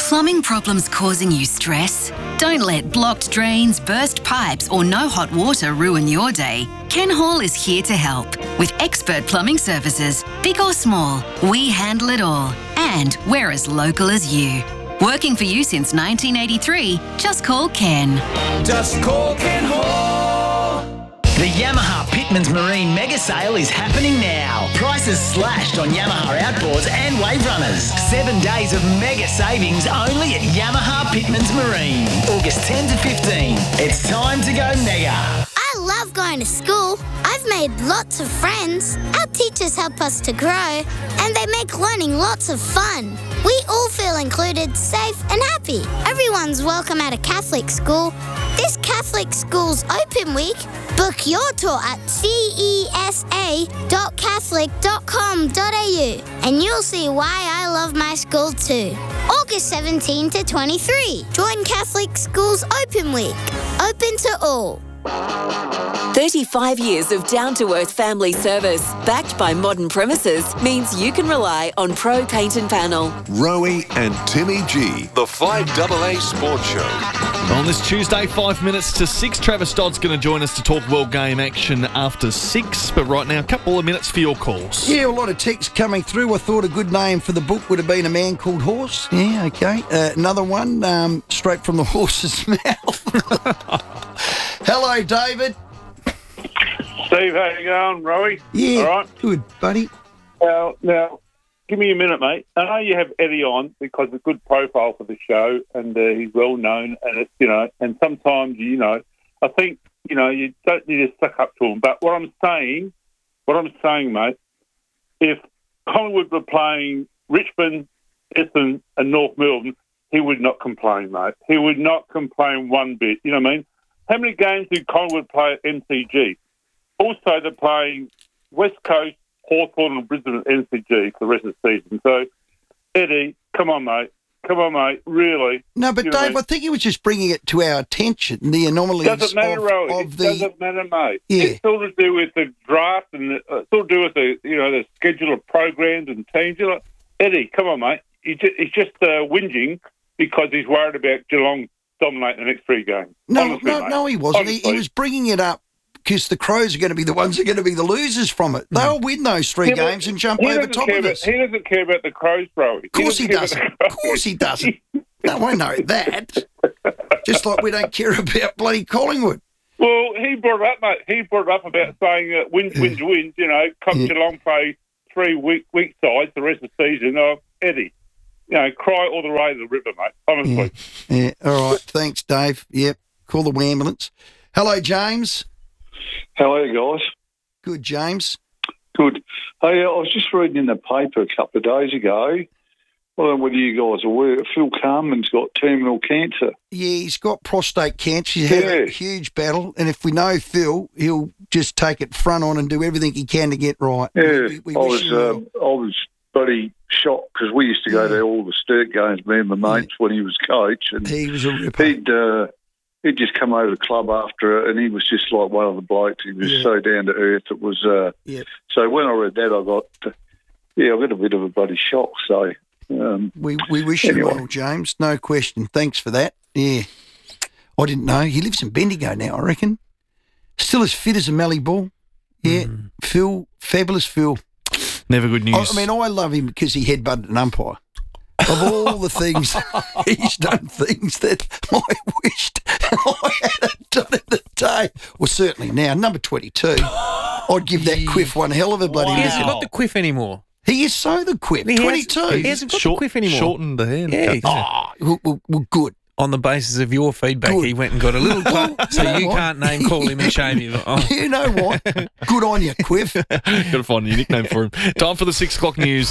plumbing problems causing you stress? Don't let blocked drains, burst pipes or no hot water ruin your day. Ken Hall is here to help. With expert plumbing services, big or small, we handle it all. And we're as local as you. Working for you since 1983, just call Ken. Just call Ken Hall. The Yamaha Pitmans Marine Mega Sale is happening now. Prices slashed on Yamaha outboards and wave runners. 7 days of mega savings only at Yamaha Pitmans Marine. August 10 to 15. It's time to go mega. I love going to school. I've made lots of friends. Our teachers help us to grow, and they make learning lots of fun. We all feel included, safe and happy. Everyone's welcome at a Catholic school. This Catholic School's Open Week. Book your tour at cesa.catholic.com.au and you'll see why I love my school too. August 17 to 23. Join Catholic School's Open Week. Open to all. 35 years of down-to-earth family service, backed by modern premises, means you can rely on Pro Paint and Panel. Rowie and Timmy G, the 5AA Sports Show. On this Tuesday, 5 minutes to 6, Travis Dodd's going to join us to talk World Game action after 6. But right now, a couple of minutes for your calls. Yeah, a lot of texts coming through. I thought a good name for the book would have been A Man Called Horse. Yeah, okay. Another one, straight from the horse's mouth. Hello, David. Steve, how you going, Rowie? Yeah, all right? Good, buddy. Now, give me a minute, mate. I know you have Eddie on because a good profile for the show, and he's well known, and it's and sometimes I think you don't need to suck up to him. But what I'm saying, mate, if Collingwood were playing Richmond, Essendon, and North Melbourne, he would not complain, mate. He would not complain one bit. You know what I mean? How many games did Collingwood play at MCG? Also, they're playing West Coast, Hawthorn and Brisbane at MCG for the rest of the season. So, Eddie, come on, mate. Really. No, but Dave, I think he was just bringing it to our attention, the anomalies doesn't matter, of the... Doesn't matter, mate. Yeah. It's all to do with the draft and it's all to do with the schedule of programs and teams. Eddie, come on, mate. He's just whinging because he's worried about Geelong dominating the next 3 games. No, he wasn't. He was bringing it up because the Crows are going to be the ones who are going to be the losers from it. They'll win those 3 games and jump over top of us. He doesn't care about the Crows, bro. Of course he doesn't. No, I know that. Just like we don't care about bloody Collingwood. Well, he brought it up, mate. He brought it up about saying wins. Geelong play 3 weak sides the rest of the season. Eddie, cry all the way to the river, mate. Honestly. Yeah. All right. Thanks, Dave. Yep. Call the ambulance. Hello, James. How are you guys? Good, James. Good. Hey, I was just reading in the paper a couple of days ago. I don't know whether you guys are aware. Phil Carman's got terminal cancer. Yeah, he's got prostate cancer. He's had a huge battle, and if we know Phil, he'll just take it front on and do everything he can to get right. Yeah, I was bloody shocked because we used to go to all the Sturt games, me and my mates, when he was coach. And he was a ripper. He'd just come over to the club after it, and he was just like one of the blokes. He was so down to earth. It was. So when I read that, I got a bit of a bloody shock. So we wish you well, James. No question. Thanks for that. Yeah, I didn't know he lives in Bendigo now. I reckon still as fit as a mallee ball. Yeah, Phil, fabulous Phil. Never good news. I mean, I love him because he headbutted an umpire. Of all the things, he's done things that I wished I hadn't done in the day. Well, certainly now, number 22, I'd give that quiff one hell of a bloody He hasn't got the quiff anymore. He is so the quiff, 22. He hasn't got the quiff anymore. Shortened the hair. Yeah. Well, good. On the basis of your feedback, he went and got a little cut, so you can't name call him and shame him. Oh. You know what? Good on you, Quiff. Got to find a new nickname for him. Time for the 6 o'clock news.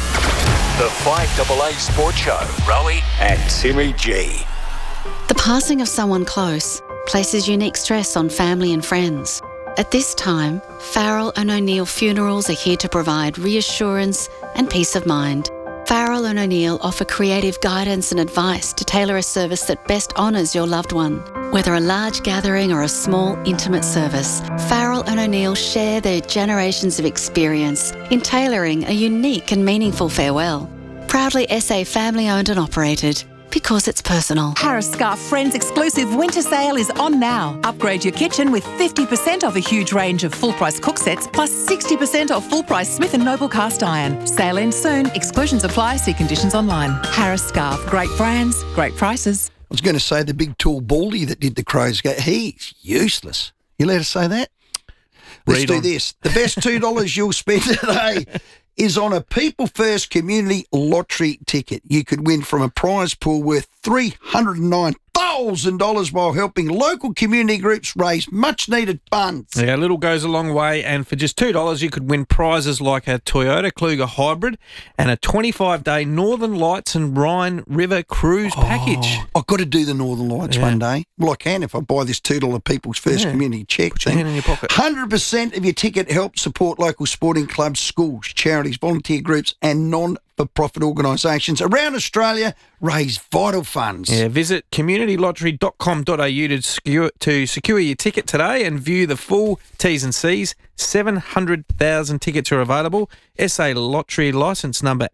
The 5AA Sports Show, Rowie and Timmy G. The passing of someone close places unique stress on family and friends. At this time, Farrell and O'Neill Funerals are here to provide reassurance and peace of mind. Farrell and O'Neill offer creative guidance and advice to tailor a service that best honours your loved one. Whether a large gathering or a small, intimate service, Farrell and O'Neill share their generations of experience in tailoring a unique and meaningful farewell. Proudly SA family-owned and operated, because it's personal. Harris Scarfe Friends exclusive winter sale is on now. Upgrade your kitchen with 50% off a huge range of full-price cook sets plus 60% off full-price Smith & Noble cast iron. Sale ends soon. Exclusions apply. See conditions online. Harris Scarfe. Great brands, great prices. I was going to say the big tall baldy that did the Crows game. He's useless. You let us say that? Let's do this. The best $2 you'll spend today is on a People First Community Lottery ticket. You could win from a prize pool worth $309,000 while helping local community groups raise much-needed funds. Yeah, a little goes a long way, and for just $2 you could win prizes like a Toyota Kluger Hybrid and a 25-day Northern Lights and Rhine River cruise package. I've got to do the Northern Lights one day. Well, I can if I buy this $2 People's First Community check. Put your hand in your pocket. 100% of your ticket helps support local sporting clubs, schools, charities, volunteer groups and non-for-profit organisations around Australia raise vital funds. Yeah, visit communitylottery.com.au to secure your ticket today and view the full T's and C's. 700,000 tickets are available. SA Lottery licence number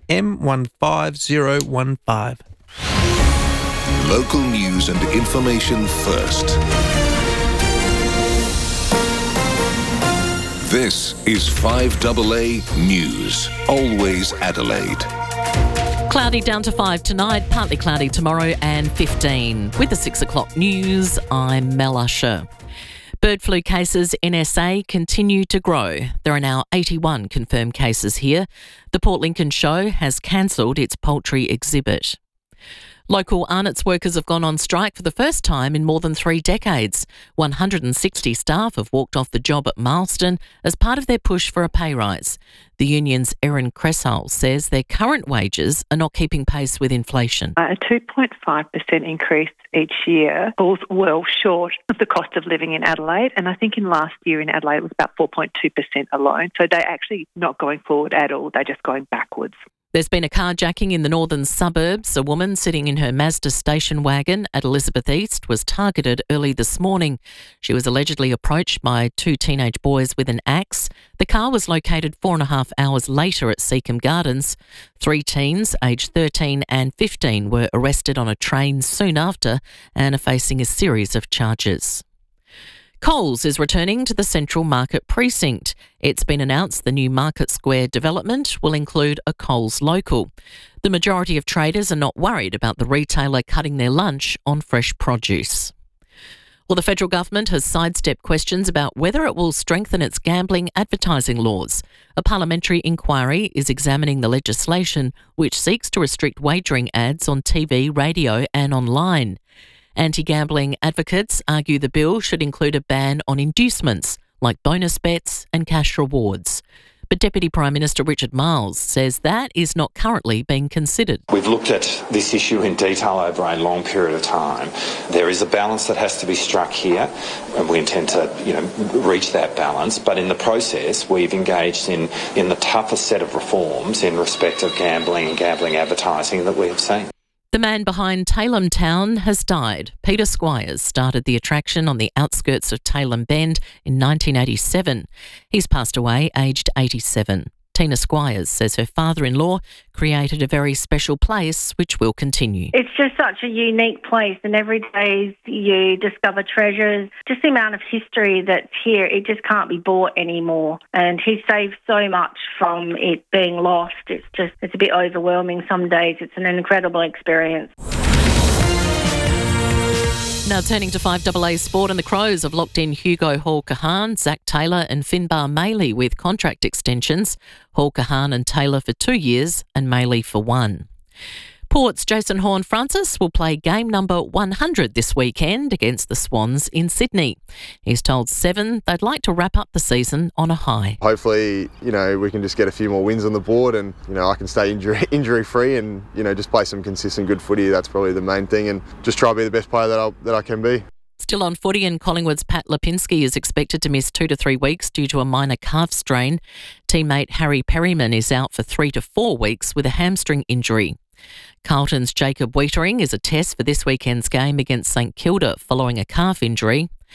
M15015. Local news and information first. This is 5AA News, always Adelaide. Cloudy down to 5 tonight, partly cloudy tomorrow and 15. With the 6 o'clock news, I'm Mel Usher. Bird flu cases in SA continue to grow. There are now 81 confirmed cases here. The Port Lincoln Show has cancelled its poultry exhibit. Local Arnott's workers have gone on strike for the first time in more than 3 decades. 160 staff have walked off the job at Marsden as part of their push for a pay rise. The union's Erin Cressall says their current wages are not keeping pace with inflation. A 2.5% increase each year falls well short of the cost of living in Adelaide, and I think in last year in Adelaide it was about 4.2% alone. So they're actually not going forward at all, they're just going backwards. There's been a carjacking in the northern suburbs. A woman sitting in her Mazda station wagon at Elizabeth East was targeted early this morning. She was allegedly approached by 2 teenage boys with an axe. The car was located 4.5 hours later at Seacombe Gardens. 3 teens, aged 13 and 15, were arrested on a train soon after and are facing a series of charges. Coles is returning to the Central Market precinct. It's been announced the new Market Square development will include a Coles Local. The majority of traders are not worried about the retailer cutting their lunch on fresh produce. Well, the federal government has sidestepped questions about whether it will strengthen its gambling advertising laws. A parliamentary inquiry is examining the legislation which seeks to restrict wagering ads on TV, radio and online. Anti-gambling advocates argue the bill should include a ban on inducements like bonus bets and cash rewards. But Deputy Prime Minister Richard Marles says that is not currently being considered. We've looked at this issue in detail over a long period of time. There is a balance that has to be struck here, and we intend to, reach that balance. But in the process, we've engaged in the toughest set of reforms in respect of gambling and gambling advertising that we have seen. The man behind Tailem Town has died. Peter Squires started the attraction on the outskirts of Tailem Bend in 1987. He's passed away aged 87. Tina Squires says her father-in-law created a very special place which will continue. It's just such a unique place, and every day you discover treasures. Just the amount of history that's here, it just can't be bought anymore. And he saved so much from it being lost. It's a bit overwhelming some days. It's an incredible experience. Now turning to 5AA Sport, and the Crows have locked in Hugo Hall-Kahan, Zach Taylor and Finbar Maley with contract extensions. Hall-Kahan and Taylor for 2 years and Maley for 1. Port's Jason Horne-Francis will play game number 100 this weekend against the Swans in Sydney. He's told Seven they'd like to wrap up the season on a high. Hopefully, we can just get a few more wins on the board and, I can stay injury-free and, just play some consistent good footy. That's probably the main thing, and just try to be the best player that I can be. Still on footy, and Collingwood's Pat Lipinski is expected to miss 2 to 3 weeks due to a minor calf strain. Teammate Harry Perryman is out for 3 to 4 weeks with a hamstring injury. Carlton's Jacob Wiedering is a test for this weekend's game against St Kilda following a calf injury.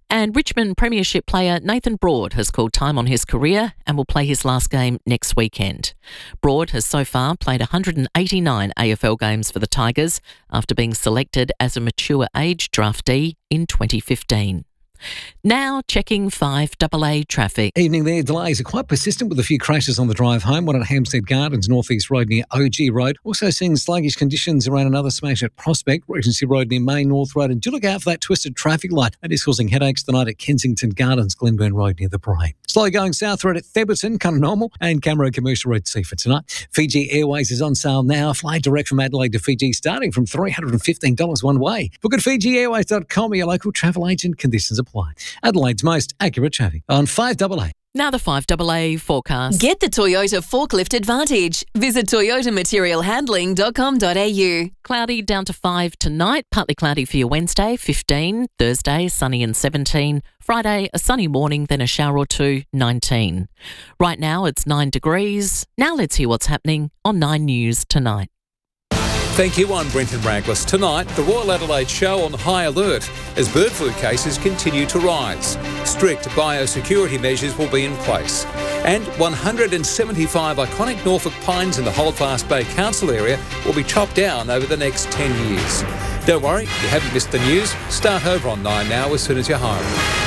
And Richmond Premiership player Nathan Broad has called time on his career and will play his last game next weekend. Broad has so far played 189 AFL games for the Tigers after being selected as a mature age draftee in 2015. Now checking 5AA traffic. Evening there. Delays are quite persistent with a few crashes on the drive home. One at Hampstead Gardens, North East Road near OG Road. Also seeing sluggish conditions around another smash at Prospect, Regency Road near Main North Road. And do look out for that twisted traffic light. That is causing headaches tonight at Kensington Gardens, Glenburn Road near the Brae. Slowly going south road at Theberton, kind of normal. And Camero Commercial Road Seaford tonight. Fiji Airways is on sale now. Fly direct from Adelaide to Fiji starting from $315 one way. Book at FijiAirways.com or your local travel agent. Conditions apply. Adelaide's most accurate traffic on 5AA. Now the 5AA forecast. Get the Toyota Forklift Advantage. Visit toyotamaterialhandling.com.au. Cloudy down to 5 tonight, partly cloudy for your Wednesday, 15. Thursday, sunny and 17. Friday, a sunny morning, then a shower or two, 19. Right now it's 9 degrees. Now let's hear what's happening on 9 News tonight. Thank you, I'm Brenton Raglas. Tonight, the Royal Adelaide Show on high alert as bird flu cases continue to rise. Strict biosecurity measures will be in place. And 175 iconic Norfolk pines in the Holdfast Bay Council area will be chopped down over the next 10 years. Don't worry, you haven't missed the news. Start over on 9 now as soon as you're home.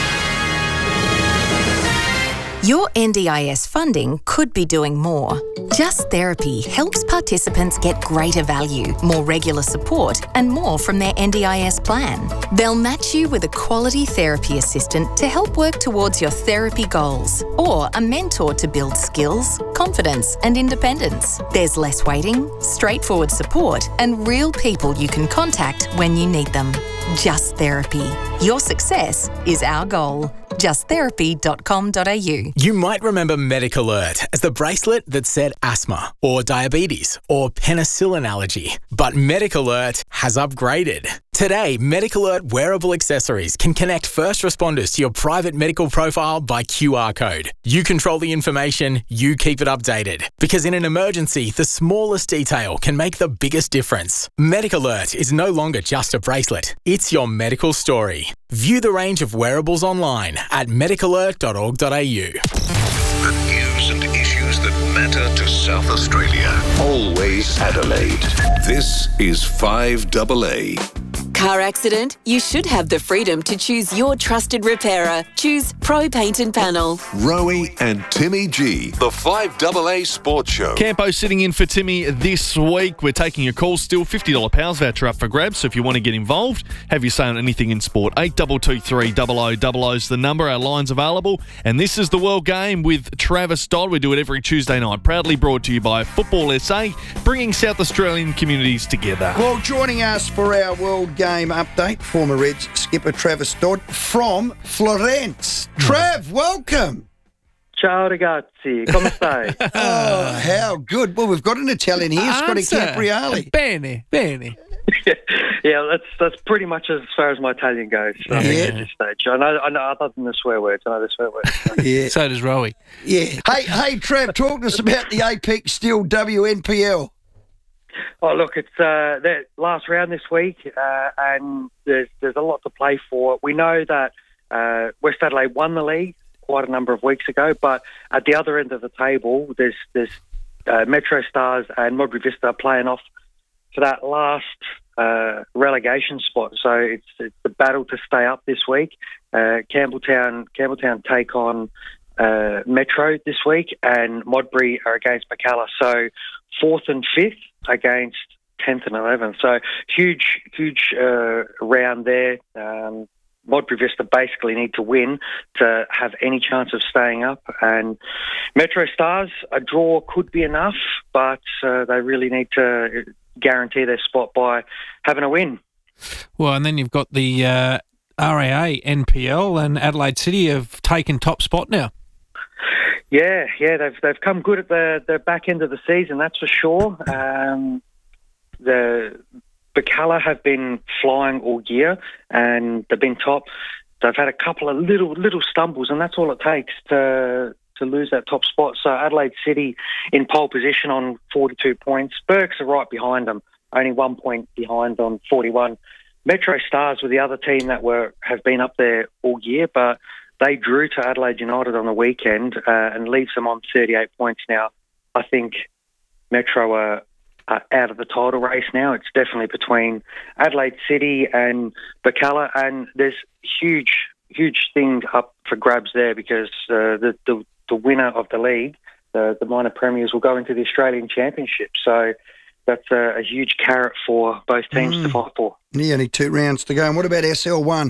Your NDIS funding could be doing more. Just Therapy helps participants get greater value, more regular support, and more from their NDIS plan. They'll match you with a quality therapy assistant to help work towards your therapy goals, or a mentor to build skills, confidence, and independence. There's less waiting, straightforward support, and real people you can contact when you need them. Just Therapy. Your success is our goal. justtherapy.com.au. You might remember MedicAlert as the bracelet that said asthma or diabetes or penicillin allergy. But MedicAlert has upgraded. Today, MedicAlert wearable accessories can connect first responders to your private medical profile by QR code. You control the information, you keep it updated. Because in an emergency, the smallest detail can make the biggest difference. MedicAlert is no longer just a bracelet, it's your medical story. View the range of wearables online at medicalert.org.au. The news and issues that matter to South Australia. Always Adelaide. This is 5AA. Car accident? You should have the freedom to choose your trusted repairer. Choose Pro Paint and Panel. Rowie and Timmy G, the 5AA Sports Show. Campo sitting in for Timmy this week. We're taking your calls still. $50 Powers voucher up for grabs. So if you want to get involved, have your say on anything in sport. 8223 0000 is the number. Our line's available. And this is the World Game with Travis Dodd. We do it every Tuesday night. Proudly brought to you by Football SA, bringing South Australian communities together. Well, joining us for our World Game update, former Reds skipper Travis Dodd from Florence. Trav, welcome. Ciao ragazzi, come stai? Oh, how good. Well, we've got an Italian here, Scotty Campriali. Bene. Yeah, that's pretty much as far as my Italian goes. I think at this stage. I know other than the swear words. I know the swear words. Yeah. So does Rowie. Yeah. Hey, Trav, talk to us about the Apex Steel WNPL. Oh, look, it's that last round this week, and there's a lot to play for. We know that West Adelaide won the league quite a number of weeks ago, but at the other end of the table, there's Metro Stars and Modbury Vista playing off for that last relegation spot. So it's the battle to stay up this week. Campbelltown take on Metro this week, and Modbury are against Bacala. So 4th and 5th against 10th and 11th. So huge round there. Modbury Vista basically need to win to have any chance of staying up. And Metro Stars, a draw could be enough, but they really need to guarantee their spot by having a win. Well, and then you've got the RAA NPL, and Adelaide City have taken top spot now. Yeah, they've come good at the back end of the season, that's for sure. The Bacala have been flying all year, and they've been top. They've had a couple of little stumbles, and that's all it takes to lose that top spot. So Adelaide City in pole position on 42 points. Berks are right behind them, only 1 point behind on 41. Metro Stars were the other team that have been up there all year, but they drew to Adelaide United on the weekend and leaves them on 38 points now. I think Metro are out of the title race now. It's definitely between Adelaide City and Bacala, and there's huge things up for grabs there because the winner of the league, the minor premiers, will go into the Australian Championship. So that's a huge carrot for both teams to fight for. Yeah, only 2 rounds to go. And what about SL1?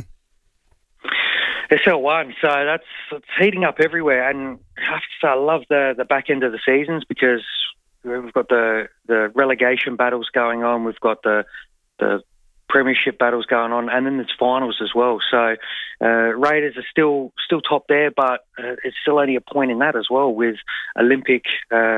SL1, so it's heating up everywhere, and I have to say I love the back end of the seasons because we've got the relegation battles going on, we've got the premiership battles going on, and then there's finals as well. So Raiders are still top there, but it's still only a point in that as well, with Olympic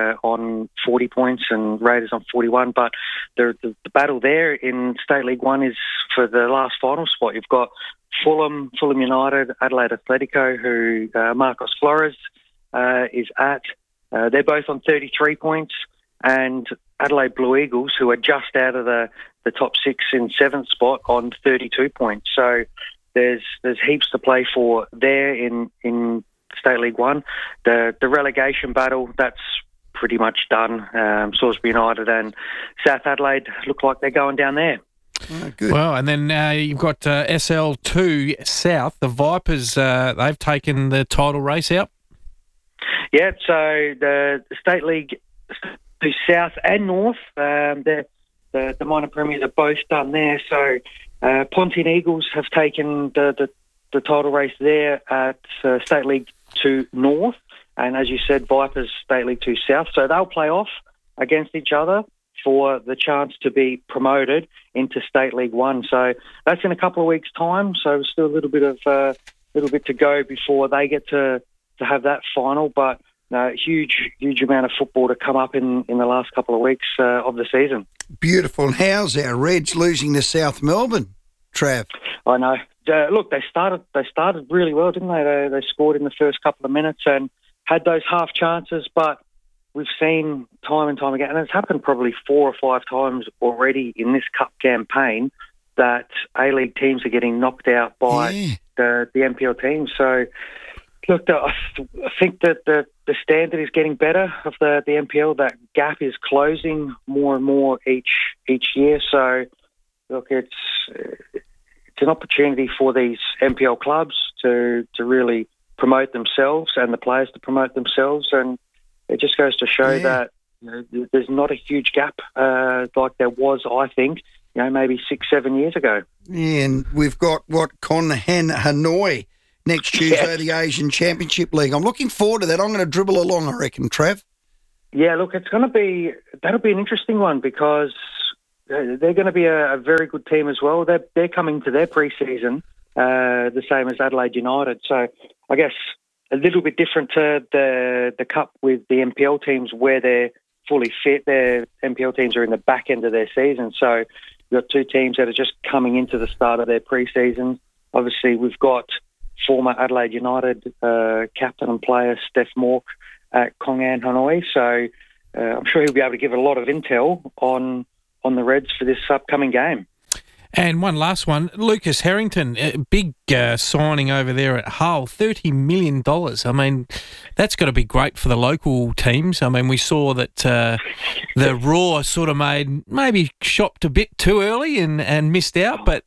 on 40 points and Raiders on 41. But the battle there in State League 1 is for the last final spot. You've got Fulham United, Adelaide Atletico, who Marcos Flores is at. They're both on 33 points, and Adelaide Blue Eagles, who are just out of the top 6 in 7th spot, on 32 points. So there's heaps to play for there in State League 1. The relegation battle, that's pretty much done. Salisbury United and South Adelaide look like they're going down there. Oh, good. Well, and then you've got SL2 South. The Vipers, they've taken the title race out. Yeah, so the State League to South and North, the minor premiers are both done there. So Pontine Eagles have taken the title race there at State League 2 North, and as you said, Vipers State League 2 South. So they'll play off against each other for the chance to be promoted into State League 1. So that's in a couple of weeks' time. So still a little bit to go before they get to have that final. But no, huge amount of football to come up in the last couple of weeks of the season. Beautiful. And how's our Reds losing to South Melbourne, Trav? I know. Look, they started really well, didn't they? They scored in the first couple of minutes and had those half chances, but we've seen time and time again, and it's happened probably 4 or 5 times already in this Cup campaign, that A-League teams are getting knocked out by the NPL teams. So, look, I think that the standard is getting better of the NPL. That gap is closing more and more each year. So, look, it's an opportunity for these NPL clubs to really promote themselves and the players to promote themselves, and it just goes to show that there's not a huge gap like there was, I think, maybe 6-7 years ago. Yeah, and we've got Con Hanoi next Tuesday, the Asian Championship League. I'm looking forward to that. I'm going to dribble along, I reckon, Trav. Yeah, look, that'll be an interesting one because they're going to be a very good team as well. They're coming to their pre-season the same as Adelaide United. So I guess a little bit different to the Cup with the NPL teams where they're fully fit. Their NPL teams are in the back end of their season. So you've got 2 teams that are just coming into the start of their pre-season. Obviously, we've got former Adelaide United captain and player Steph Mork at Kongan Hanoi. So I'm sure he'll be able to give a lot of intel on the Reds for this upcoming game. And one last one, Lucas Harrington, a big signing over there at Hull, $30 million. I mean, that's got to be great for the local teams. I mean, we saw that the Raw sort of maybe shopped a bit too early and missed out, but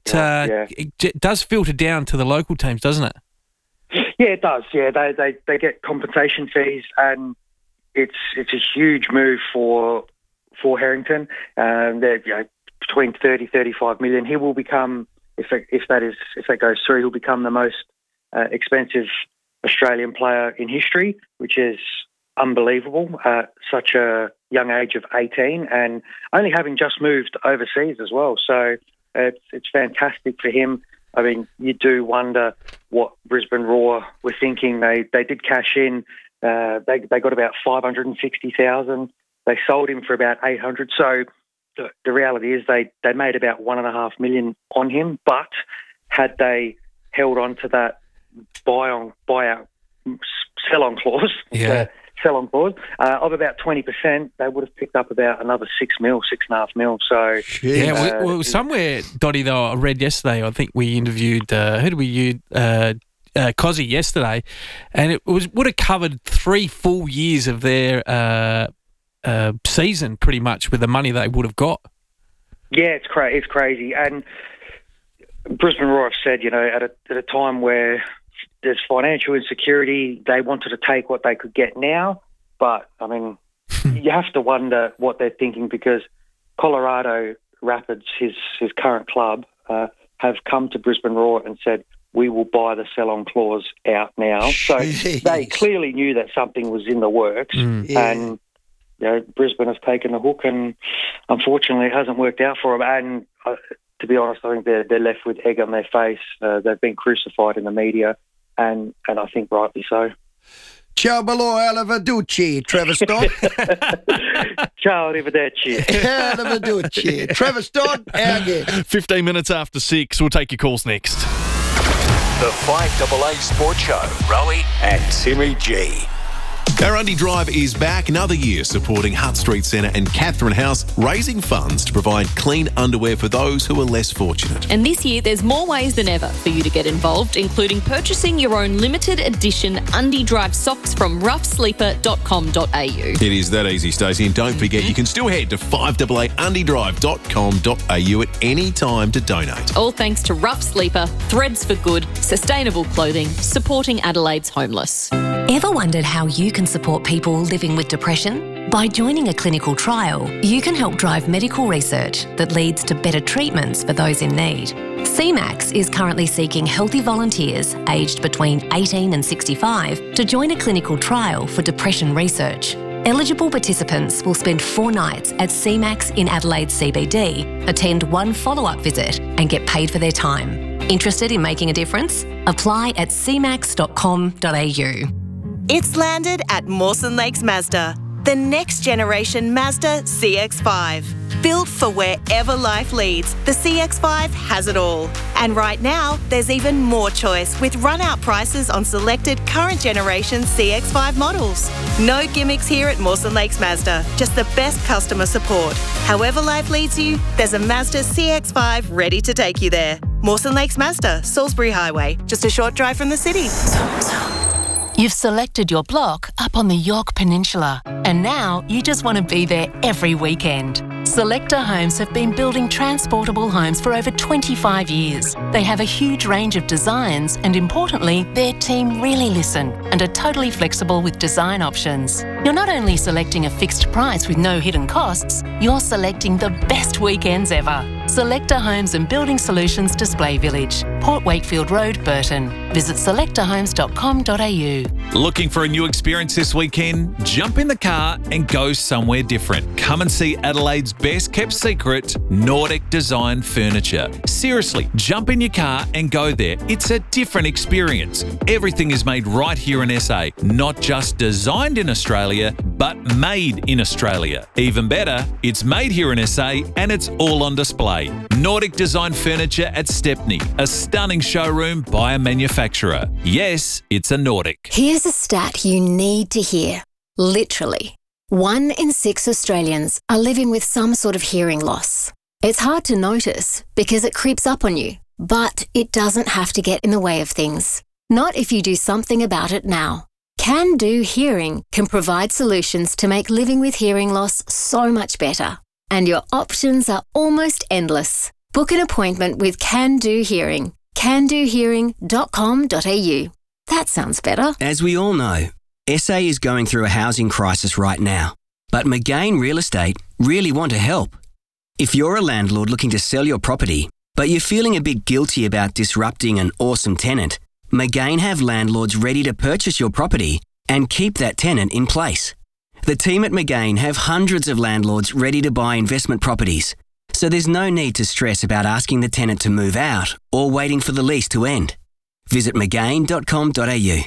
it does filter down to the local teams, doesn't it? Yeah, it does. Yeah, they get compensation fees, and it's a huge move for Harrington. They're between 30-35 million. He will become, if that goes through, he'll become the most expensive Australian player in history, which is unbelievable at such a young age of 18, and only having just moved overseas as well. So it's fantastic for him. I mean, you do wonder what Brisbane Roar were thinking. They did cash in. They got about 560,000. They sold him for about 800. So the reality is they made about $1.5 million on him, but had they held on to that buyout sell-on clause, sell-on clause of about 20%, they would have picked up about another $6.5 million. So yeah, well, somewhere, Dottie, though, I read yesterday. I think we interviewed Cozzy yesterday, and it would have covered 3 full years of their season, pretty much, with the money they would have got. Yeah, it's crazy, and Brisbane Roar have said, at a time where there's financial insecurity, they wanted to take what they could get now. But, I mean, you have to wonder what they're thinking, because Colorado Rapids, his current club, have come to Brisbane Roar and said, we will buy the sell-on clause out now. So they clearly knew that something was in the works. And Brisbane has taken the hook, and unfortunately it hasn't worked out for them. And to be honest, I think they're left with egg on their face. They've been crucified in the media, and I think rightly so. Ciao, bello, arrivederci, Trevor Stott. Ciao, arrivederci. Arrivederci. Trevor Stott, out again. 15 minutes after 6. We'll take your calls next. The 5AA Sports Show. Rowie and Timmy G. Our Undy Drive is back another year supporting Hutt Street Centre and Catherine House, raising funds to provide clean underwear for those who are less fortunate. And this year, there's more ways than ever for you to get involved, including purchasing your own limited edition Undy Drive socks from roughsleeper.com.au. It is that easy, Stacey. And don't forget, you can still head to 5AA.undydrive.com.au at any time to donate. All thanks to Rough Sleeper, Threads for Good, sustainable clothing, supporting Adelaide's homeless. Ever wondered how you can support people living with depression? By joining a clinical trial, you can help drive medical research that leads to better treatments for those in need. CMAX is currently seeking healthy volunteers aged between 18 and 65 to join a clinical trial for depression research. Eligible participants will spend 4 nights at CMAX in Adelaide CBD, attend 1 follow-up visit and get paid for their time. Interested in making a difference? Apply at cmax.com.au. It's landed at Mawson Lakes Mazda, the next generation Mazda CX-5. Built for wherever life leads, the CX-5 has it all. And right now, there's even more choice with run-out prices on selected current generation CX-5 models. No gimmicks here at Mawson Lakes Mazda, just the best customer support. However life leads you, there's a Mazda CX-5 ready to take you there. Mawson Lakes Mazda, Salisbury Highway, just a short drive from the city. You've selected your block up on the York Peninsula, and now you just want to be there every weekend. Selector Homes have been building transportable homes for over 25 years. They have a huge range of designs, and importantly, their team really listen and are totally flexible with design options. You're not only selecting a fixed price with no hidden costs, you're selecting the best weekends ever. Selector Homes and Building Solutions Display Village, Port Wakefield Road, Burton. Visit selectorhomes.com.au. Looking for a new experience this weekend? Jump in the car and go somewhere different. Come and see Adelaide's best kept secret, Nordic Design Furniture. Seriously, jump in your car and go there. It's a different experience. Everything is made right here in SA, not just designed in Australia, but made in Australia. Even better, it's made here in SA and it's all on display. Nordic Design Furniture at Stepney, a stunning showroom by a manufacturer. Yes, it's a Nordic. Here's a stat you need to hear. Literally, 1 in 6 Australians are living with some sort of hearing loss. It's hard to notice because it creeps up on you, but it doesn't have to get in the way of things. Not if you do something about it now. Can Do Hearing can provide solutions to make living with hearing loss so much better. And your options are almost endless. Book an appointment with Can Do Hearing. candohearing.com.au. That sounds better. As we all know, SA is going through a housing crisis right now, but McGain Real Estate really want to help. If you're a landlord looking to sell your property, but you're feeling a bit guilty about disrupting an awesome tenant, McGain have landlords ready to purchase your property and keep that tenant in place. The team at McGain have hundreds of landlords ready to buy investment properties, so there's no need to stress about asking the tenant to move out or waiting for the lease to end. Visit mcgain.com.au.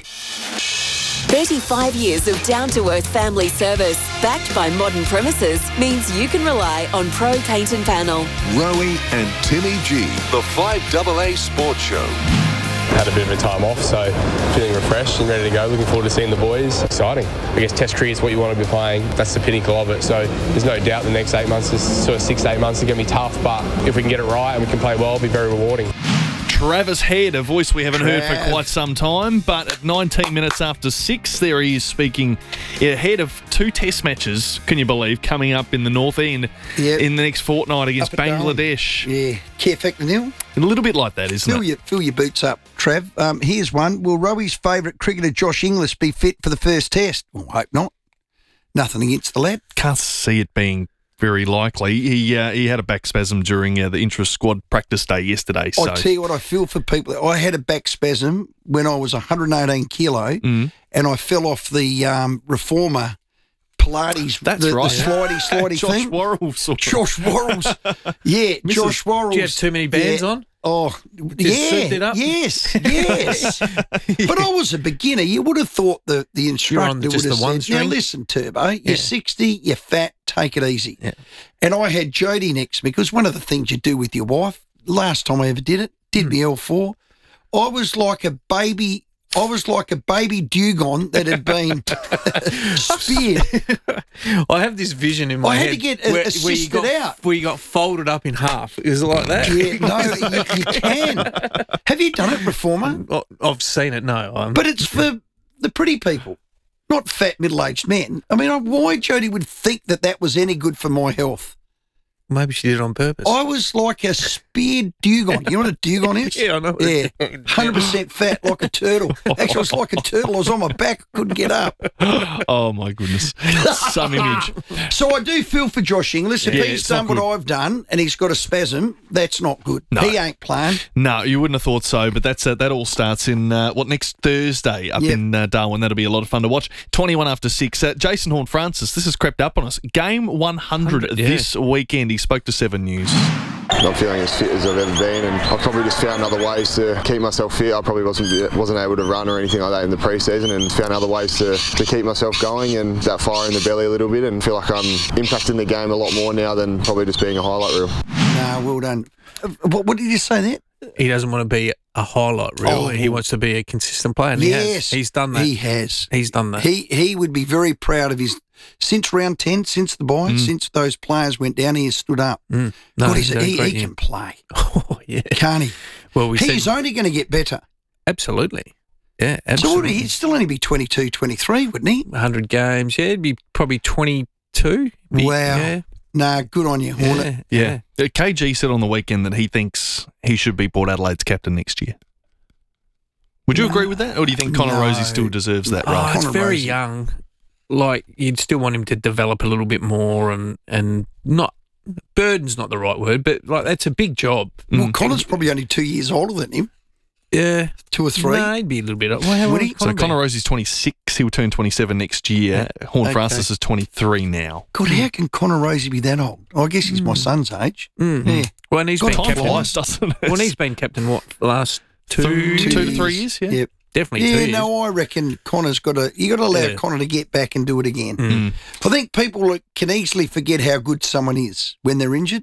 35 years of down-to-earth family service, backed by modern premises, means you can rely on Pro Paint and Panel. Rowie and Timmy G, the 5AA Sports Show. had a bit of a time off, so feeling refreshed and ready to go. Looking forward to seeing the boys. Exciting. I guess Test cricket is what you want to be playing. That's the pinnacle of it. So there's no doubt the next 8 months, sort of 6 to 8 months, are going to be tough. But if we can get it right and we can play well, it'll be very rewarding. Travis Head, a voice we haven't heard for quite some time, but at 19 minutes after 6, there he is speaking ahead of 2 test matches, can you believe, coming up in the North End in the next fortnight against Bangladesh. Yeah, care factor nil. A little bit like that, isn't it? Fill your boots up, Trav. Here's one. Will Rowi's favourite cricketer, Josh Inglis, be fit for the first test? Well, I hope not. Nothing against the lad. Can't see it being very likely. He had a back spasm during the intra-squad practice day yesterday. So. I tell you what, I feel for people. I had a back spasm when I was 118 kilo and I fell off the reformer Pilates. That's the right. The slidey Josh thing. Worrells. Josh Worrells. Yeah, Josh Worrells. Do you have too many bands on? Oh, Just it up? Yes. But I was a beginner. You would have thought the instructor would have said, now listen, Turbo, you're 60, you're fat, take it easy. Yeah. And I had Jodie next to me, because one of the things you do with your wife, last time I ever did me L4, I was like a baby dugong that had been speared. I have this vision in my head. I had to get assisted out. Where you got folded up in half. Is it like that? Yeah, no, you can. Have you done it, Reformer? I've seen it, no. But it's for the pretty people, not fat middle-aged men. I mean, why Jodie would think that was any good for my health? Maybe she did it on purpose. I was like a speared dugong. You know what a dugong is? Yeah, I know. Yeah, 100% fat, like a turtle. Actually, I was like a turtle. I was on my back, couldn't get up. Oh, my goodness. Some image. So I do feel for Josh Inglis. If he's done what I've done and he's got a spasm, that's not good. No. He ain't playing. No, you wouldn't have thought so, but that all starts in, next Thursday up in Darwin. That'll be a lot of fun to watch. 21 after 6. Jason Horne-Francis, this has crept up on us. Game 100 this weekend. He spoke to 7 News. Not feeling as fit as I've ever been, and I've probably just found other ways to keep myself fit. I probably wasn't able to run or anything like that in the pre-season, and found other ways to keep myself going and that fire in the belly a little bit, and feel like I'm impacting the game a lot more now than probably just being a highlight reel. No, well done. What did you say there? He doesn't want to be a highlight reel. He wants to be a consistent player. And yes, he's done that. He has. He's done that. He would be very proud of his. Since round 10, since the bye, since those players went down, he has stood up. No, God, he can play. Oh, yeah. Can't he? Well, he's only going to get better. Absolutely. Yeah, absolutely. So he'd still only be 22, 23, wouldn't he? 100 games. Yeah, he'd be probably 22. Wow. Yeah. Nah, good on you, Hornet. Yeah. KG said on the weekend that he thinks he should be Port Adelaide's captain next year. Would you agree with that? Or do you think Connor Rozee still deserves that role? It's very young. Like, you'd still want him to develop a little bit more and not... Burden's not the right word, but, like, that's a big job. Well, Connor's probably only 2 years older than him. Yeah. 2 or 3. No, he'd be a little bit... Well, so Connor Rozee's 26. He will turn 27 next year. Horne-Francis is 23 now. God, how can Connor Rozee be that old? I guess he's my son's age. Yeah. Well, and he's been captain... Flies, doesn't it? Well, he's been captain, what, the last 2 to 3 years? Yeah. Yep. Definitely 2 years. No, I reckon Connor's got to... You got to allow Connor to get back and do it again. I think people can easily forget how good someone is when they're injured,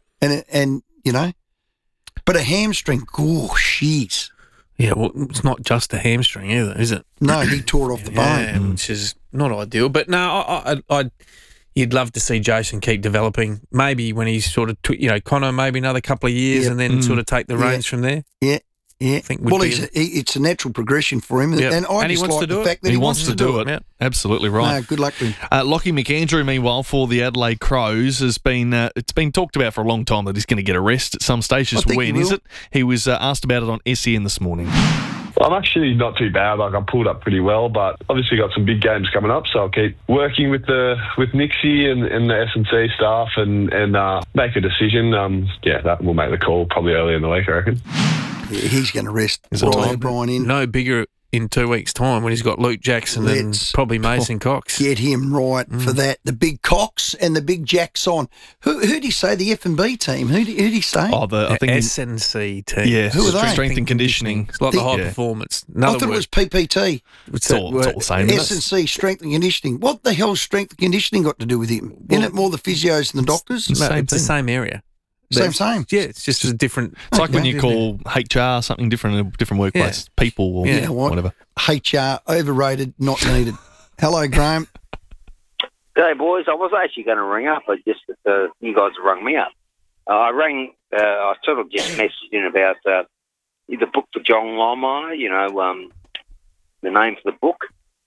and you know, but a hamstring, jeez. Yeah, well, it's not just a hamstring either, is it? No, he tore it off the bone, which is not ideal. But no, you'd love to see Jason keep developing. Maybe when he's sort of, Connor, maybe another couple of years, and then sort of take the reins from there. Yeah. Yeah, I think it's a natural progression for him, and I just like the fact that he wants to do it. Yeah. Absolutely right. No, good luck to him. Lockie McAndrew, meanwhile, for the Adelaide Crows, has been it's been talked about for a long time that he's going to get a rest at some stage. Just when is it? He was asked about it on SEN this morning. I'm actually not too bad. Like, I pulled up pretty well, but obviously got some big games coming up, so I'll keep working with Nixie and the S&C staff and make a decision. That will make the call probably early in the week, I reckon. Yeah, he's going to rest Brian in. No bigger in 2 weeks' time when he's got Luke Jackson and probably Mason Cox. Get him right for that. The big Cox and the big Jackson. Who'd he say? The F&B team? Who'd he say? Oh, I think S&C team. Yeah, who are they? Strength and conditioning. It's like the high performance. I thought it was PPT. It's all the same. S&C, strength and conditioning. What the hell's strength and conditioning got to do with him? Isn't it more the physios and the doctors? No, it's the same area. Same. Yeah, it's just a different. It's like when you call HR something different in a different workplace, people or whatever. HR, overrated, not needed. Hello, Graham. G'day, boys. I was actually going to ring up, but just you guys rung me up. I sort of just messaged in about the book for John Longmire, the name for the book.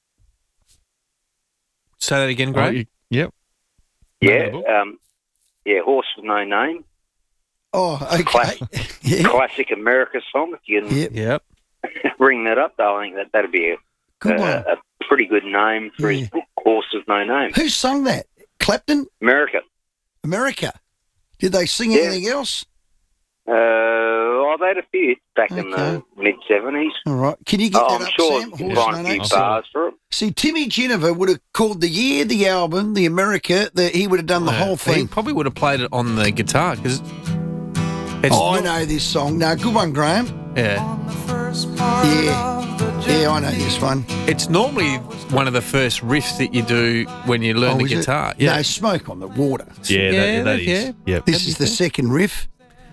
Say that again, Graham. Yep. Yeah, Horse with No Name. Oh, okay. Classic America song. If you can ring that up, I think that'd be a pretty good name for his book, Horse with No Name. Who sung that? Clapton? America. Did they sing anything else? They had a few back in the mid-70s. All right. Can you get that up, sure Sam? I'm sure you can find a few bars for it. See, Timmy Ginniver would have called the year, the album, the America, he would have done the whole thing. He probably would have played it on the guitar because I know this song. No, good one, Graham. Yeah, I know this one. It's normally one of the first riffs that you do when you learn the guitar. No, Smoke on the Water. That is. Yep. This is the second riff.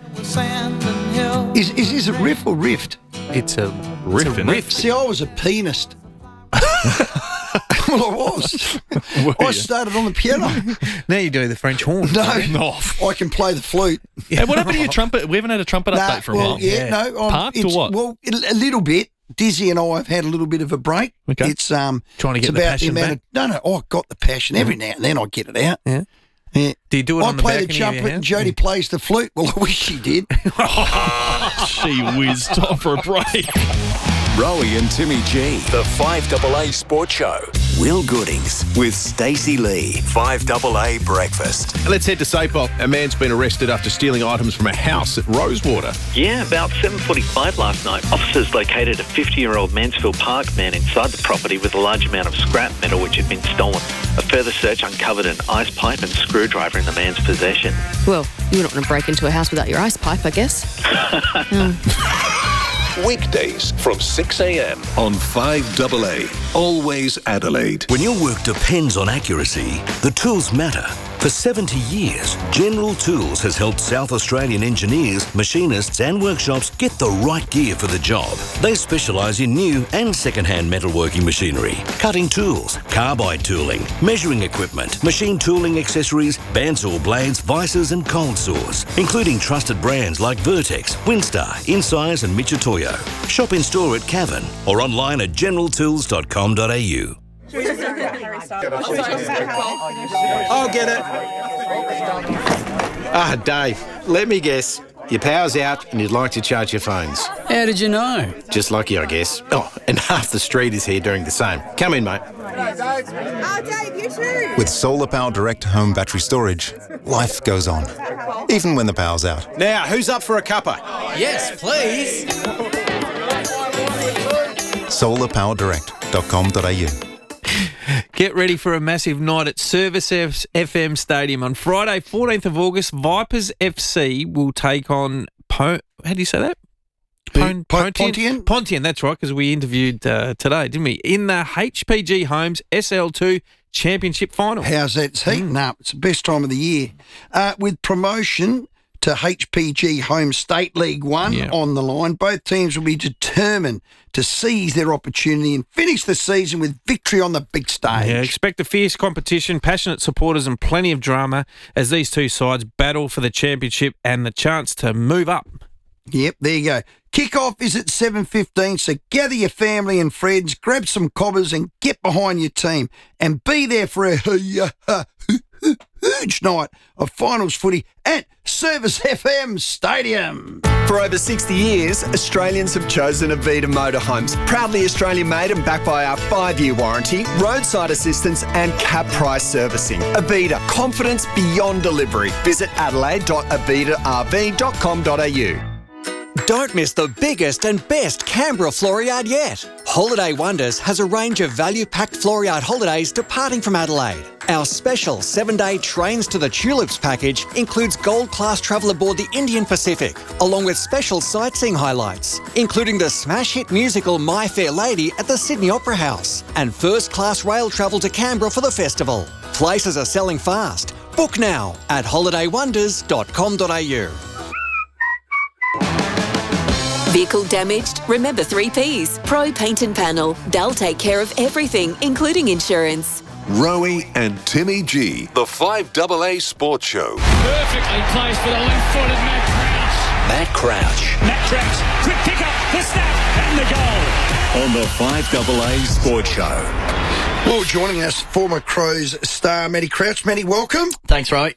Is this a riff or rift? It's a riff. See, I was a pianist. Well, I was. I started on the piano. Now you do the French horn. No, I can play the flute. Hey, what happened to your trumpet? We haven't had a trumpet update for a while. I'm what? Well, a little bit. Dizzy and I have had a little bit of a break. Okay. It's trying to get it's the about passion the amount back. I've got the passion. Every now and then I get it out. Yeah. Yeah. Do you do it on the play the balcony of your trumpet and house? Jody plays the flute. Well, I wish she did. She whizzed. Time for a break. Rowie and Timmy G. The 5AA Sports Show. Will Goodings with Stacey Lee. 5AA Breakfast. Let's head to Sapop. A man's been arrested after stealing items from a house at Rosewater. Yeah, about 7:45 last night, officers located a 50-year-old Mansfield Park man inside the property with a large amount of scrap metal which had been stolen. A further search uncovered an ice pipe and screwdriver in the man's possession. Well, you're not going to break into a house without your ice pipe, I guess. Weekdays from 6 a.m. on 5AA. Always Adelaide. When your work depends on accuracy, the tools matter. For 70 years, General Tools has helped South Australian engineers, machinists and workshops get the right gear for the job. They specialise in new and second-hand metalworking machinery, cutting tools, carbide tooling, measuring equipment, machine tooling accessories, bandsaw blades, vices and cold saws, including trusted brands like Vertex, Winstar, Incise and Michitoyo. Shop in store at Cavan or online at generaltools.com.au. I'll get it. Dave, let me guess. Your power's out and you'd like to charge your phones. How did you know? Just lucky, I guess. Oh, and half the street is here doing the same. Come in, mate. Dave, you too. With Solar Power Direct home battery storage, life goes on, even when the power's out. Now, who's up for a cuppa? Yes, please. solarpowerdirect.com.au. Get ready for a massive night at Service FM Stadium on Friday, 14th of August. Vipers FC will take on how do you say that? Pontian? Pontian, that's right, because we interviewed today, didn't we? In the HPG Homes SL2 Championship Final. How's that? It's heating up. It's the best time of the year. With promotion to HPG Home State League 1 on the line, both teams will be determined to seize their opportunity and finish the season with victory on the big stage. Yeah, expect a fierce competition, passionate supporters and plenty of drama as these two sides battle for the championship and the chance to move up. Yep, there you go. Kick-off is at 7:15, so gather your family and friends, grab some cobbers and get behind your team and be there for a huge night of finals footy at Service FM Stadium. For over 60 years, Australians have chosen Avita Motorhomes. Proudly Australian made and backed by our 5-year warranty, roadside assistance and cap price servicing. Avita, confidence beyond delivery. Visit adelaide.avitarv.com.au. Don't miss the biggest and best Canberra floor yard yet. Holiday Wonders has a range of value-packed floor yard holidays departing from Adelaide. Our special 7-day Trains to the Tulips package includes gold-class travel aboard the Indian Pacific, along with special sightseeing highlights, including the smash hit musical My Fair Lady at the Sydney Opera House, and first-class rail travel to Canberra for the festival. Places are selling fast. Book now at holidaywonders.com.au. Vehicle damaged? Remember 3 Ps. Pro Paint and Panel. They'll take care of everything, including insurance. Rowie and Timmy G, the 5AA Sports Show. Perfectly placed for the left-footed Matt Crouch. Matt Crouch, quick pick up, the snap, and the goal. On the 5AA Sports Show. Well, joining us, former Crows star Matty Crouch. Matty, welcome. Thanks, Rowie.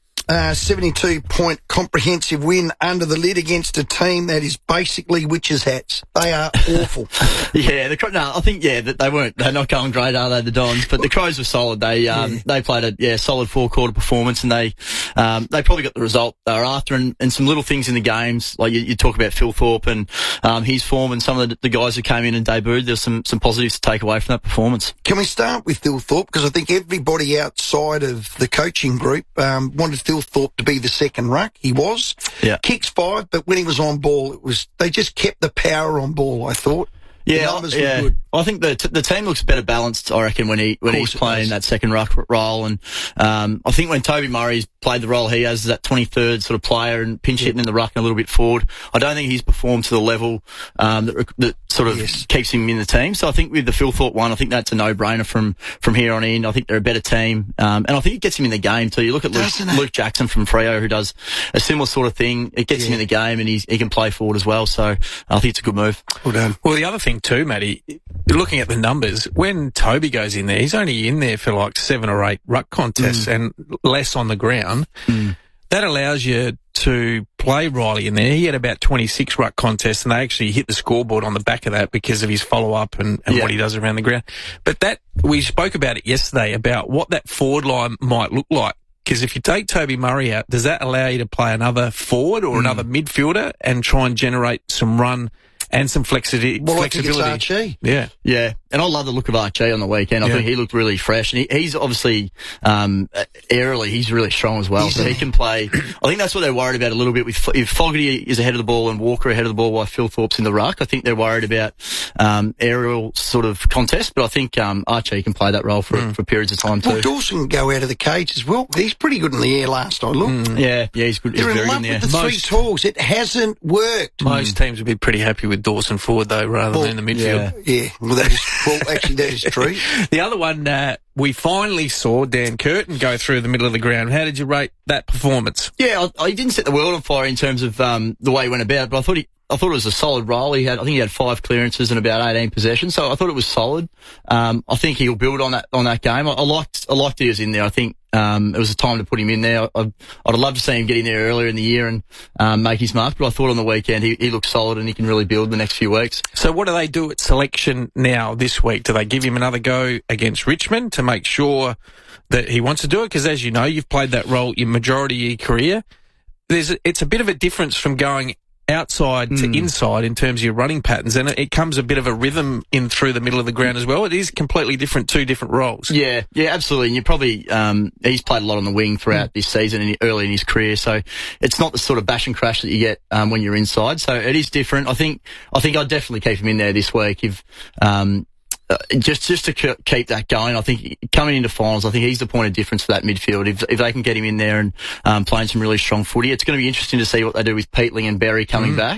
72-point comprehensive win under the lid against a team that is basically witches' hats. They are awful. I think that they're not going great, are they, the Dons? But the Crows were solid. They played a solid 4-quarter performance, and they probably got the result they were after. And some little things in the games, like you talk about Phil Thorpe and his form, and some of the guys who came in and debuted. There's some positives to take away from that performance. Can we start with Phil Thorpe? Because I think everybody outside of the coaching group wanted Phil Thorpe to be the second ruck. He was. Yeah. Kicks 5, but when he was on ball, they just kept the power on ball, I thought. The numbers were good. I think the team looks better balanced, I reckon, when he's playing that second ruck role. And I think when Toby Murray's played the role he has as that 23rd sort of player and pinch hitting in the ruck and a little bit forward, I don't think he's performed to the level that sort of keeps him in the team. So I think with the Phil Thorpe one, I think that's a no-brainer from here on in. I think they're a better team. And I think it gets him in the game too. You look at Luke Jackson from Freo, who does a similar sort of thing. It gets him in the game, and he can play forward as well. So I think it's a good move. Well done. Well, the other thing too, Matty, looking at the numbers, when Toby goes in there, he's only in there for like 7 or 8 ruck contests and less on the ground. That allows you to play Riley in there. He had about 26 ruck contests, and they actually hit the scoreboard on the back of that because of his follow-up and what he does around the ground. But we spoke about it yesterday, about what that forward line might look like. Because if you take Toby Murray out, does that allow you to play another forward or another midfielder and try and generate some run and some flexibility? Well, I think it's Archie. Yeah. And I love the look of Archie on the weekend. I think he looked really fresh, and he's obviously aerially he's really strong as well. So he can play. I think that's what they're worried about a little bit. If Fogarty is ahead of the ball and Walker ahead of the ball while Phil Thorpe's in the ruck, I think they're worried about aerial sort of contest. But I think Archie can play that role for periods of time too. Well, Dawson can go out of the cage as well. He's pretty good in the air last I looked. Yeah, he's good. They're he's in very love good in with the 3 tools. It hasn't worked. Most teams would be pretty happy with Dawson forward though, rather than in the midfield. Yeah. Well, actually, that is true. The other one, we finally saw Dan Curtin go through the middle of the ground. How did you rate that performance? Yeah, I didn't set the world on fire in terms of the way he went about, but I thought it was a solid role. I think he had 5 clearances and about 18 possessions, so I thought it was solid. I think he'll build on that game. I liked he was in there. I think it was a time to put him in there. I'd have loved to see him get in there earlier in the year and make his mark, but I thought on the weekend he looked solid and he can really build the next few weeks. So what do they do at selection now this week? Do they give him another go against Richmond to make sure that he wants to do it? Because as you know, you've played that role in majority of your career. It's a bit of a difference from going outside to inside in terms of your running patterns, and it comes a bit of a rhythm in through the middle of the ground as well. It is completely different, 2 different roles. Yeah, absolutely. And you probably he's played a lot on the wing throughout this season and early in his career, so it's not the sort of bash and crash that you get when you're inside. So it is different. I think I'd definitely keep him in there this week if just to keep that going. I think coming into finals, I think he's the point of difference for that midfield. If they can get him in there and playing some really strong footy, it's going to be interesting to see what they do with Peatling and Berry coming back.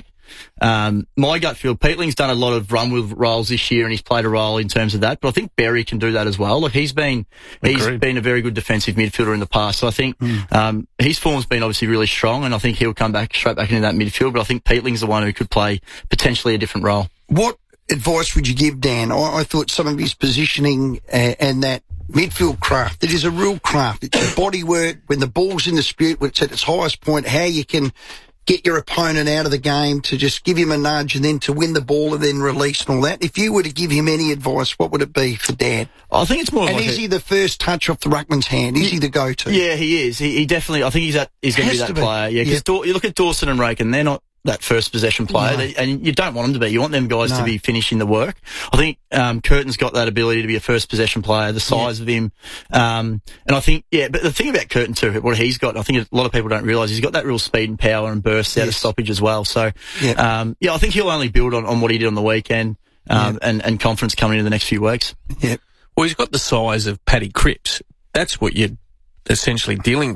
My gut feel, Peatling's done a lot of run with roles this year and he's played a role in terms of that, but I think Berry can do that as well. Like he's been a very good defensive midfielder in the past, so I think his form's been obviously really strong, and I think he'll come straight back into that midfield, but I think Peatling's the one who could play potentially a different role. What advice would you give Dan? I thought some of his positioning and that midfield craft, it is a real craft. It's your body work, when the ball's in dispute, when it's at its highest point, how you can get your opponent out of the game, to just give him a nudge and then to win the ball and then release and all that. If you were to give him any advice, what would it be for Dan? I think it's more. And is he the first touch off the ruckman's hand? Is he the go-to? Yeah, he is. He definitely. I think he's going to be that player. Yeah, because you look at Dawson and Raken, they're not that first possession player, and you don't want them to be. You want them guys to be finishing the work. I think Curtin's got that ability to be a first possession player, the size of him, and I think but the thing about Curtin too, what he's got, I think a lot of people don't realise, he's got that real speed and power and bursts out of stoppage as well. So I think he'll only build on what he did on the weekend and confidence coming into the next few weeks. Well, he's got the size of Paddy Cripps. That's what you're essentially dealing with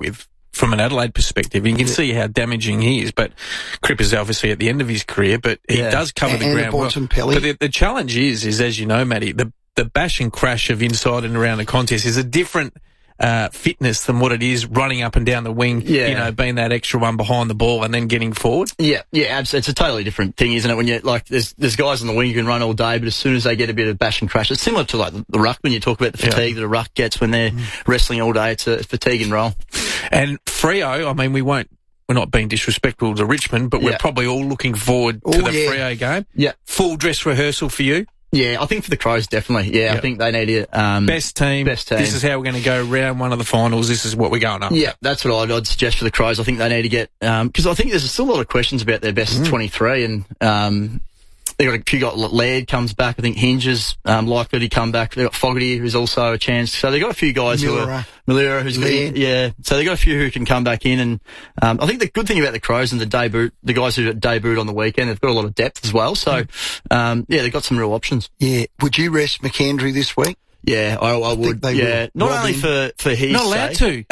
from an Adelaide perspective. You can see how damaging he is, but Cripper's obviously at the end of his career, but he does cover the ground well. But the challenge is, as you know, Matty, the bash and crash of inside and around the contest is a different fitness than what it is running up and down the wing, you know, being that extra one behind the ball and then getting forward. Yeah, absolutely. It's a totally different thing, isn't it? When you like, there's guys on the wing who can run all day, but as soon as they get a bit of bash and crash, it's similar to like the ruck when you talk about the fatigue that a ruck gets when they're wrestling all day. It's a fatigue and roll. And Freo, I mean, we're not being disrespectful to Richmond, but we're probably all looking forward to the Freo game. Yeah. Full dress rehearsal for you? Yeah, I think for the Crows, definitely. Yeah, I think they need it. Best team. This is how we're going to go round one of the finals. This is what we're going up. Yeah, that's what I'd suggest for the Crows. I think they need to get, because I think there's still a lot of questions about their best 23, and you got Laird comes back. I think Hinge is likely to come back. They've got Fogarty, who's also a chance. So they've got a few guys Millera, who's good. So they've got a few who can come back in. And I think the good thing about the Crows and the guys who debuted on the weekend, they've got a lot of depth as well. So, they've got some real options. Yeah. Would you rest McKendry this week? Yeah, I would. Yeah, not only for his not allowed to.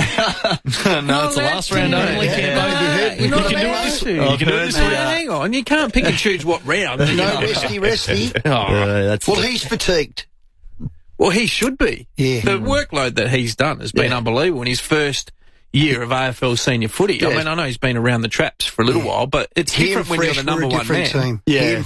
No, it's the last round only. You're not allowed to. You can do it this week. Hang on, you can't pick and choose what round. No, resty. Well, he's fatigued. Well, he should be. Yeah. The workload that he's done has been unbelievable in his first year of AFL senior footy. I mean, I know he's been around the traps for a little while, but it's different when you're the number one man. Team. Yeah,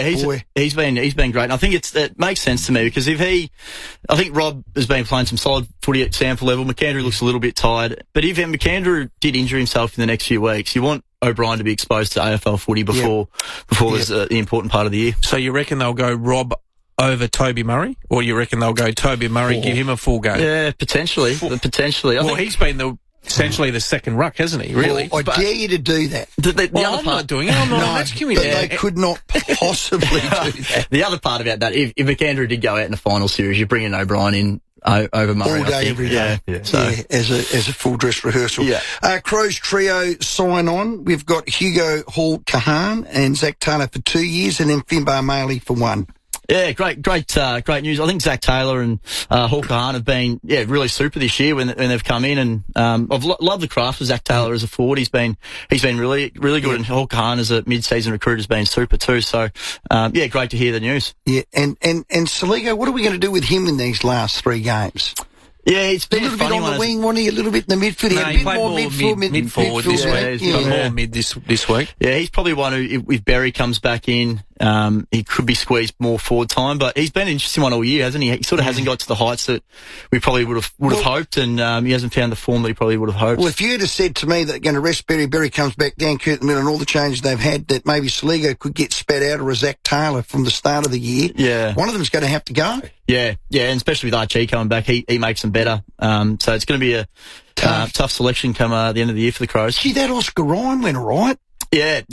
he's been great. And I think it makes sense to me because I think Rob has been playing some solid footy at sample level. McAndrew looks a little bit tired, but if McAndrew did injure himself in the next few weeks, you want O'Brien to be exposed to AFL footy before there's the important part of the year. So you reckon they'll go Rob over Toby Murray, or you reckon they'll go Toby Murray, give him a full game? Yeah, potentially. Potentially. I think he's been essentially the second ruck, hasn't he? Really? Well, I dare you to do that. I'm not doing it. I'm not asking you. They could not possibly do that. The other part about that, if McAndrew did go out in the final series, you bring in O'Brien in over Murray. All day, every day. As a full dress rehearsal. Yeah. Crows trio sign on. We've got Hugo Hall-Kahan and Zach Taylor for 2 years, and then Finbar Maley for 1. Yeah, great news. I think Zach Taylor and Hall-Kahan have been really super this year when they've come in, and I've loved the craft of Zach Taylor as a forward. He's been really good, and Hall-Kahan as a mid-season recruit has been super too. So great to hear the news. Yeah, and Saligo, what are we going to do with him in these last 3 games? Yeah, it's been a little bit on the wing, wasn't he? A little bit in the midfield. No, he played more mid-forward this week. He's got more mid this week. Yeah, he's probably one who, if Berry comes back in, he could be squeezed more forward time, but he's been an interesting one all year, hasn't he? He sort of hasn't got to the heights that we probably would have hoped, and he hasn't found the form that he probably would have hoped. Well, if you had said to me that they're going to rest Berry comes back down, Kurt Miller, and all the changes they've had, that maybe Saligo could get spat out, or a Zach Taylor from the start of the year, one of them's going to have to go. Yeah, and especially with Archie coming back, he makes them better. So it's going to be a tough selection come the end of the year for the Crows. Gee, that Oscar Ryan went all right. Yeah,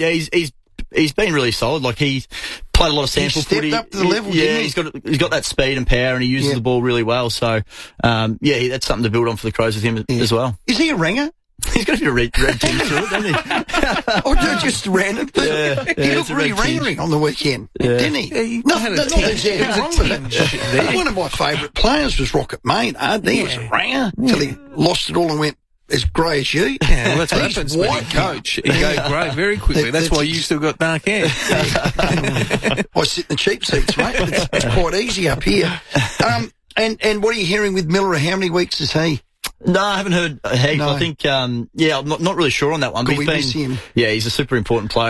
he's been really solid. Like, he played a lot of sample footy. Up to the level, he's got that speed and power, and he uses the ball really well. So, that's something to build on for the Crows with him as well. Is he a ringer? He's got a bit of red team to it, doesn't he? Or just ran it. He looked really ringering on the weekend, didn't he? Nothing wrong with it. One of my favourite players was Rocket Maynard. He was a ringer until he lost it all and went as grey as you. Yeah, well, that's what happens when you coach. He goes grey very quickly. That's why you still got dark hair. I sit in the cheap seats, mate. It's quite easy up here. And what are you hearing with Miller? How many weeks is he? No, I haven't heard heaps. No. I think, I'm not really sure on that one. Could we miss him? Yeah, he's a super important player.